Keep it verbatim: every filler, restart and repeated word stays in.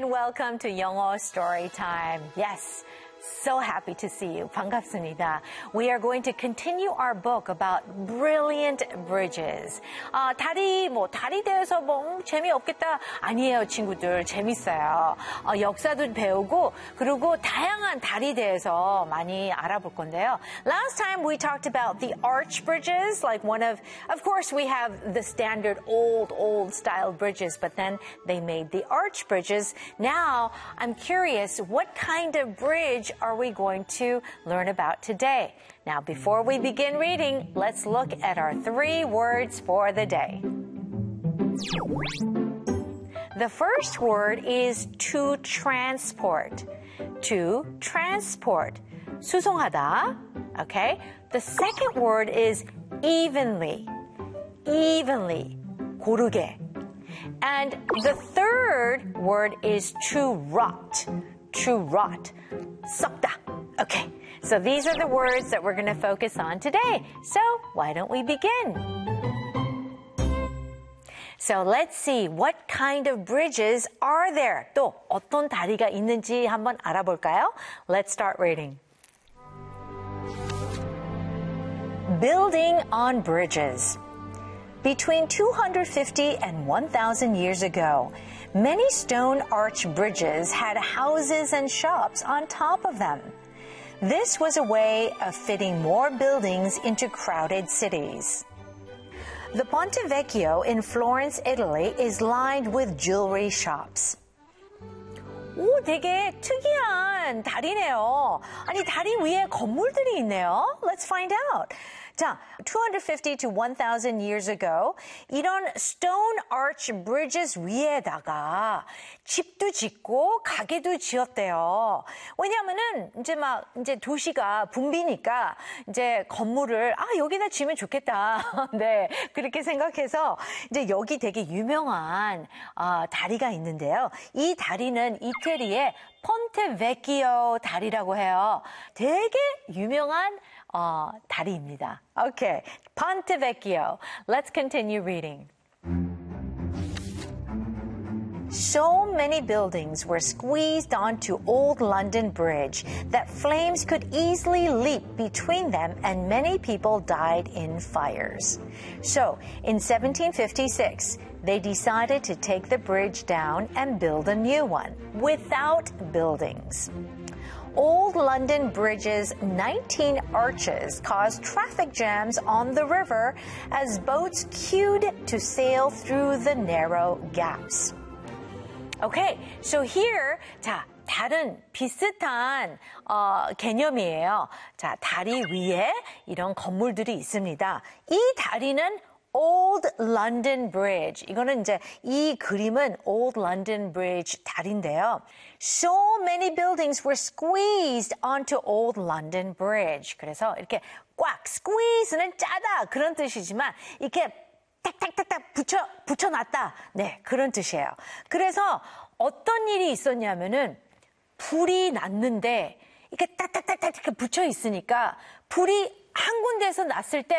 and welcome to 영어 Story Time. Yes, so happy to see you. 반갑습니다. We are going to continue our book about brilliant bridges. 아, 다리, 뭐, 다리 대해서 뭐, 음, 재미없겠다. 아니에요, 친구들. 재밌어요. 어, 역사도 배우고, 그리고 다양한 다리 대해서 많이 알아볼 건데요. Last time we talked about the arch bridges, like one of, of course we have the standard old, old style bridges, but then they made the arch bridges. Now, I'm curious, what kind of bridge are we going to learn about today? Now, before we begin reading, let's look at our three words for the day. The first word is to transport. To transport. 수송하다. Okay? The second word is evenly. Evenly. 고르게. And the third word is to rot. To rot. 썩다. Okay, so these are the words that we're going to focus on today. So why don't we begin? So let's see, what kind of bridges are there? 또 어떤 다리가 있는지 한번 알아볼까요? Let's start reading. Building on bridges. Between two hundred fifty and one thousand years ago, many stone arch bridges had houses and shops on top of them. This was a way of fitting more buildings into crowded cities. The Ponte Vecchio in Florence, Italy is lined with jewelry shops. 오, 되게 특이한 다리네요. 아니, 다리 위에 건물들이 있네요. Let's find out. 자, two hundred fifty to one thousand years ago, 이런 stone arch bridges 위에다가 집도 짓고 가게도 지었대요. 왜냐하면은 이제 막 이제 도시가 붐비니까 이제 건물을 아 여기다 지으면 좋겠다. 네, 그렇게 생각해서 이제 여기 되게 유명한 어, 다리가 있는데요. 이 다리는 이태리의 폰테 베키오 다리라고 해요. 되게 유명한 어, 다리입니다. Okay, Ponte Vecchio. Let's continue reading. So many buildings were squeezed onto Old London Bridge that flames could easily leap between them and many people died in fires. So, in seventeen fifty-six, they decided to take the bridge down and build a new one without buildings. Old London Bridge's nineteen arches caused traffic jams on the river as boats queued to sail through the narrow gaps. Okay, so here, 자, 다른 비슷한 어, 개념이에요. 자, 다리 위에 이런 건물들이 있습니다. 이 다리는 Old London Bridge. 이거는 이제 이 그림은 Old London Bridge 다리인데요. So many buildings were squeezed onto Old London Bridge. 그래서 이렇게 꽉 squeeze는 짜다 그런 뜻이지만 이렇게 탁탁탁탁 붙여 붙여놨다. 네, 그런 뜻이에요. 그래서 어떤 일이 있었냐면은 불이 났는데 이렇게 딱딱딱딱 이렇게 붙여 있으니까 불이 한 군데에서 났을 때